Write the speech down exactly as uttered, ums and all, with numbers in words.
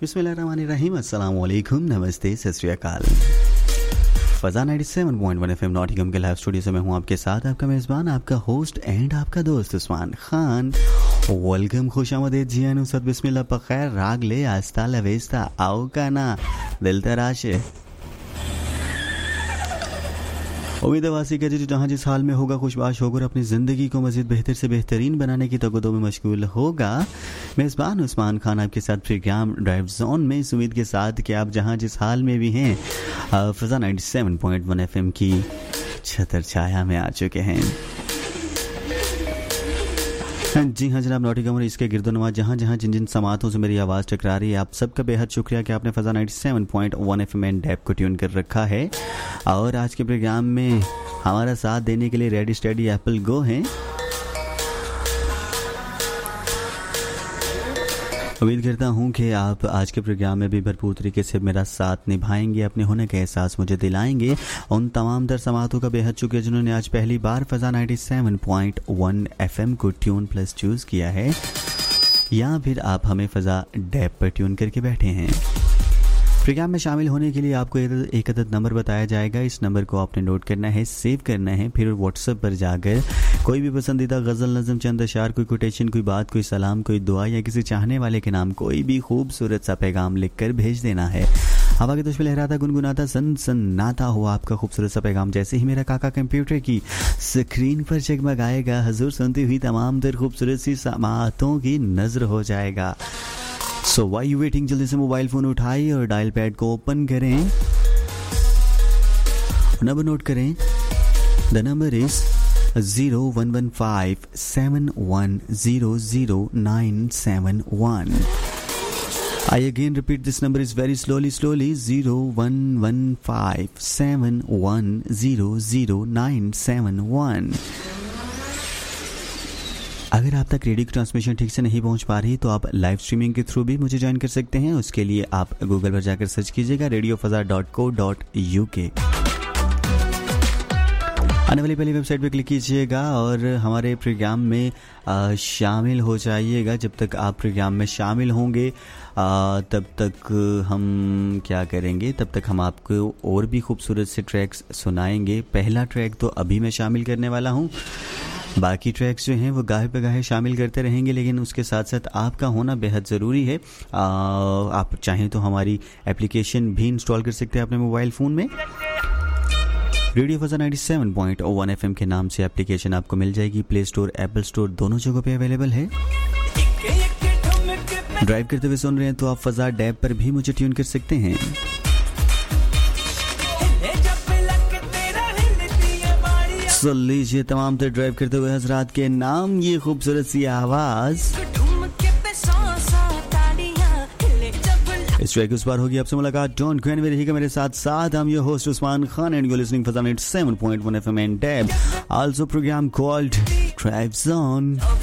बिस्मिल्लाहिर्रहमानिर्रहीम, अस्सलाम वालेकुम, नमस्ते, सत श्री अकाल। फजा सत्तानवे पॉइंट वन एफएम नॉटिंघम के लाइव स्टूडियो से मैं हूं आपके साथ, आपका मेज़बान, आपका होस्ट एंड आपका दोस्त उस्मान खान। वेलकम, खुशामदीद, जी अनुसत, बिस्मिल्लाह, पखैर, राग ले, आस्ता लवेस्ता, आओ का ना दिल तराशे। उम्मीद वासी का जी जहाँ जिस हाल में होगा खुशबाश होकर अपनी ज़िंदगी को मज़ीद बेहतर से बेहतरीन बनाने की तगदो में मशगूल होगा। मेज़बान उस्मान खान आपके साथ प्रोग्राम ड्राइव जोन में, इस उम्मीद के साथ कि आप जहाँ जिस हाल में भी हैं फजा सत्तानवे पॉइंट वन एफएम की छतर छाया में आ चुके हैं। जी हाँ जनाब, नॉटिंघम और इसके गिरदोनवा जहाँ जहाँ जिन जिन समातों से मेरी आवाज़ टकरा रही है, आप सबका बेहद शुक्रिया कि आपने फजा सत्तानवे point one FM and dab को ट्यून कर रखा है। और आज के प्रोग्राम में हमारा साथ देने के लिए रेडी स्टेडी एप्पल गो हैं। उम्मीद करता हूँ कि आप आज के प्रोग्राम में भी भरपूर तरीके से मेरा साथ निभाएंगे, अपने होने का एहसास मुझे दिलाएंगे। उन तमाम दर समातों का बेहद शुक्रिया जिन्होंने आज पहली बार फजा सत्तानवे पॉइंट वन एफएम को ट्यून प्लस चूज़ किया है, या फिर आप हमें फजा डैप पर ट्यून करके बैठे हैं। प्रोग्राम में शामिल होने के लिए आपको एक अदद नंबर बताया जाएगा। इस नंबर को आपने नोट करना है, सेव करना है, फिर व्हाट्सएप पर जाकर कोई भी पसंदीदा गज़ल, नज़म, चंद अशार, कोई कोटेशन, कोई बात, कोई सलाम, कोई दुआ या किसी चाहने वाले के नाम कोई भी खूबसूरत सा पैगाम लिखकर भेज देना है। हवा के तुझ पे लहराता गुनगुनाता सन सन्नाटा हुआ आपका खूबसूरत सा पैगाम जैसे ही मेरा काका कंप्यूटर की स्क्रीन पर जगमगाएगा, हुजूर सुनती हुई तमाम दर खूबसूरत सी समातों की नज़र हो जाएगा। सो वाई यू वेटिंग, जल्दी से मोबाइल फ़ोन उठाइए और डायल पैड को ओपन करें, नंबर नोट करें। The number is zero one one five seven one zero zero nine seven one. I again repeat, this number is very slowly slowly zero one one five seven one zero zero nine seven one. अगर आप तक radio की transmission ठीक से नहीं पहुंच पा रही तो आप लाइव स्ट्रीमिंग के थ्रू भी मुझे ज्वाइन कर सकते हैं। उसके लिए आप गूगल पर जाकर सर्च कीजिएगा radio फजा dot co dot U के। आने वाली पहली वेबसाइट पर क्लिक कीजिएगा और हमारे प्रोग्राम में आ, शामिल हो जाइएगा। जब तक आप प्रोग्राम में शामिल होंगे आ, तब तक हम क्या करेंगे, तब तक हम आपको और भी खूबसूरत से ट्रैक्स सुनाएंगे। पहला ट्रैक तो अभी मैं शामिल करने वाला हूँ, बाकी ट्रैक्स जो हैं वो गाहे पे गाहे शामिल करते रहेंगे, लेकिन उसके साथ साथ आपका होना बेहद ज़रूरी है। आ, आप चाहें तो हमारी एप्लीकेशन भी इंस्टॉल कर सकते हैं अपने मोबाइल फ़ोन में। रेडियो फजा सत्तानवे पॉइंट वन एफएम के नाम से एप्लीकेशन आपको मिल जाएगी। प्ले स्टोर, एप्पल स्टोर दोनों जगहों पे अवेलेबल है। ड्राइव करते हुए सुन रहे हैं तो आप फजा डैब पर भी मुझे ट्यून कर सकते हैं। सुन लीजिए तमाम तर ड्राइव करते हुए हजरात के नाम ये खूबसूरत सी आवाज़। इस ट्रैक उस बार होगी आपसे मुलाकात। डोंट गो एनीवेयर, रहिएगा मेरे साथ साथ। हम your host Usman Khan and you listening फजा सत्तानवे point one FM and dab, also programme called drive zone.